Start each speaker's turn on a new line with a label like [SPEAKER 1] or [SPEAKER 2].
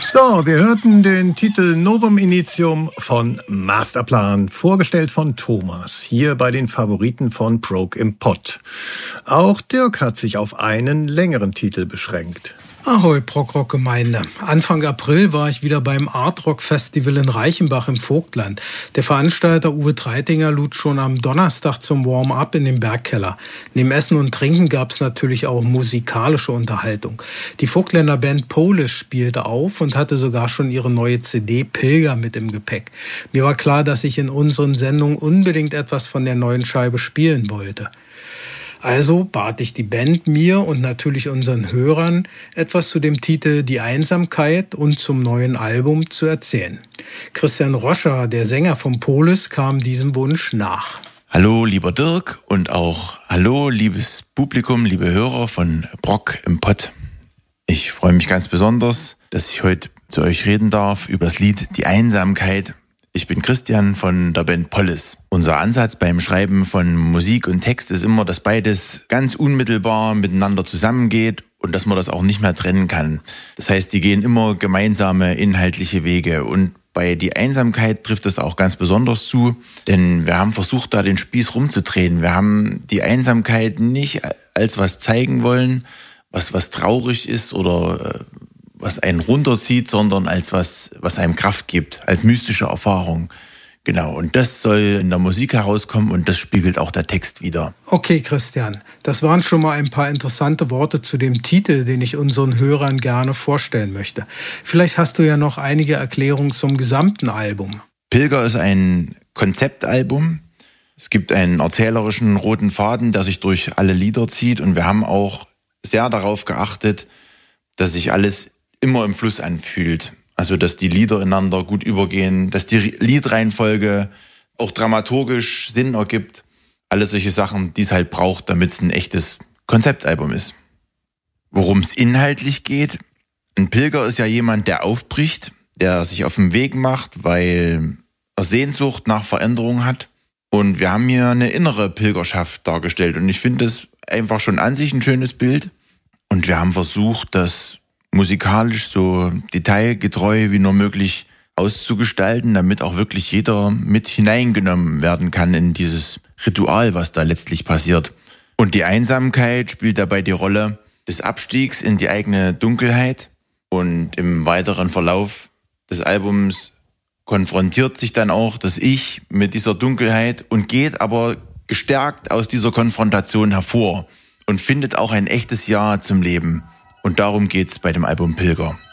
[SPEAKER 1] So, wir hörten den Titel Novum Initium von Masterplan, vorgestellt von Thomas, hier bei den Favoriten von Prog im Pott. Auch Dirk hat sich auf einen längeren Titel beschränkt.
[SPEAKER 2] Ahoi, Prog-Rock-Gemeinde. Anfang April war ich wieder beim Art-Rock-Festival in Reichenbach im Vogtland. Der Veranstalter Uwe Treitinger lud schon am Donnerstag zum Warm-up in den Bergkeller. Neben Essen und Trinken gab's natürlich auch musikalische Unterhaltung. Die Vogtländer Band Polish spielte auf und hatte sogar schon ihre neue CD Pilger mit im Gepäck. Mir war klar, dass ich in unseren Sendungen unbedingt etwas von der neuen Scheibe spielen wollte. Also bat ich die Band, mir und natürlich unseren Hörern etwas zu dem Titel Die Einsamkeit und zum neuen Album zu erzählen. Christian Roscher, der Sänger von Polis, kam diesem Wunsch nach.
[SPEAKER 3] Hallo lieber Dirk und auch hallo liebes Publikum, liebe Hörer von Prog im Pott. Ich freue mich ganz besonders, dass ich heute zu euch reden darf über das Lied Die Einsamkeit. Ich bin Christian von der Band Polis. Unser Ansatz beim Schreiben von Musik und Text ist immer, dass beides ganz unmittelbar miteinander zusammengeht und dass man das auch nicht mehr trennen kann. Das heißt, die gehen immer gemeinsame inhaltliche Wege. Und bei Die Einsamkeit trifft das auch ganz besonders zu, denn wir haben versucht, da den Spieß rumzudrehen. Wir haben die Einsamkeit nicht als was zeigen wollen, was traurig ist oder was einen runterzieht, sondern als was einem Kraft gibt, als mystische Erfahrung. Genau, und das soll in der Musik herauskommen und das spiegelt auch der Text wider.
[SPEAKER 2] Okay, Christian, das waren schon mal ein paar interessante Worte zu dem Titel, den ich unseren Hörern gerne vorstellen möchte. Vielleicht hast du ja noch einige Erklärungen zum gesamten Album.
[SPEAKER 3] Pilger ist ein Konzeptalbum. Es gibt einen erzählerischen roten Faden, der sich durch alle Lieder zieht und wir haben auch sehr darauf geachtet, dass sich alles immer im Fluss anfühlt. Also, dass die Lieder ineinander gut übergehen, dass die Liedreihenfolge auch dramaturgisch Sinn ergibt. Alles solche Sachen, die es halt braucht, damit es ein echtes Konzeptalbum ist. Worum es inhaltlich geht, ein Pilger ist ja jemand, der aufbricht, der sich auf den Weg macht, weil er Sehnsucht nach Veränderung hat. Und wir haben hier eine innere Pilgerschaft dargestellt. Und ich finde das einfach schon an sich ein schönes Bild. Und wir haben versucht, das musikalisch so detailgetreu wie nur möglich auszugestalten, damit auch wirklich jeder mit hineingenommen werden kann in dieses Ritual, was da letztlich passiert. Und die Einsamkeit spielt dabei die Rolle des Abstiegs in die eigene Dunkelheit. Und im weiteren Verlauf des Albums konfrontiert sich dann auch das Ich mit dieser Dunkelheit und geht aber gestärkt aus dieser Konfrontation hervor und findet auch ein echtes Ja zum Leben. Und darum geht's bei dem Album Pilger.